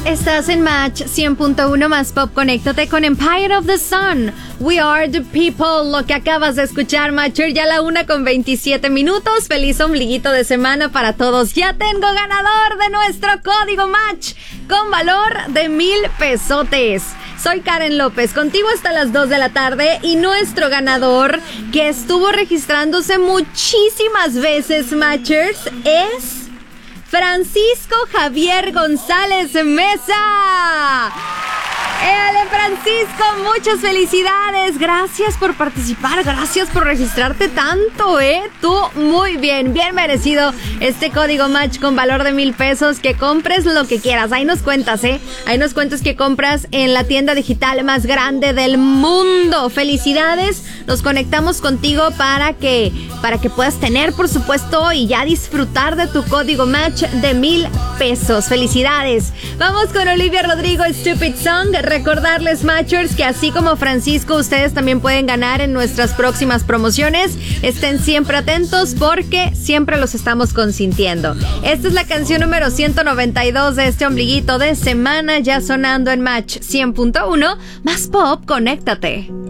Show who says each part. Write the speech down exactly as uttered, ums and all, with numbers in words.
Speaker 1: Estás en Match cien punto uno más Pop. Conéctate con Empire of the Sun. We are the people. Lo que acabas de escuchar, Matcher, ya la una con veintisiete minutos. Feliz ombliguito de semana para todos. Ya tengo ganador de nuestro código Match con valor de mil pesotes. Soy Karen López, contigo hasta las dos de la tarde, y nuestro ganador, que estuvo registrándose muchísimas veces, Matchers, es Francisco Javier González Mesa. ¡Éale, Francisco! Muchas felicidades. Gracias por participar. Gracias por registrarte tanto, ¿eh? Tú, muy bien. Bien merecido este código Match con valor de mil pesos. Que compres lo que quieras. Ahí nos cuentas, ¿eh? Ahí nos cuentas que compras en la tienda digital más grande del mundo. ¡Felicidades! Nos conectamos contigo para que, para que puedas tener, por supuesto, y ya disfrutar de tu código Match de mil pesos. ¡Felicidades! Vamos con Olivia Rodrigo, Stupid Song. Recordarles, Matchers, que así como Francisco, ustedes también pueden ganar en nuestras próximas promociones. Estén siempre atentos porque siempre los estamos consintiendo. Esta es la canción número ciento noventa y dos de este ombliguito de semana, ya sonando en Match cien punto uno más Pop. Conéctate.